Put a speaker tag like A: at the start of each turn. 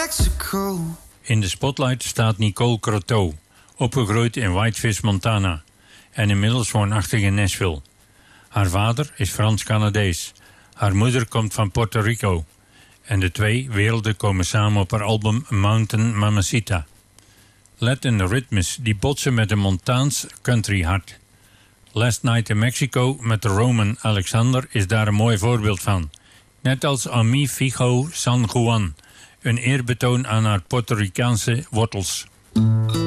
A: Mexico.
B: In de spotlight staat Nicole Croteau, opgegroeid in Whitefish, Montana en inmiddels woonachtig in Nashville. Haar vader is Frans-Canadees, haar moeder komt van Puerto Rico en de twee werelden komen samen op haar album Mountain Mamacita. Let in the Rhythms die botsen met een Montaans country hart. Last Night in Mexico met de Roman Alexander is daar een mooi voorbeeld van. Net als Ami Fijo San Juan, een eerbetoon aan haar Puerto Ricaanse wortels.